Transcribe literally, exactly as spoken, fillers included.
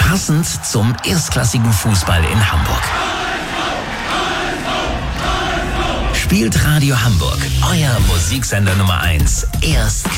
Passend zum erstklassigen Fußball in Hamburg. Spielt Radio Hamburg, euer Musiksender Nummer eins, erst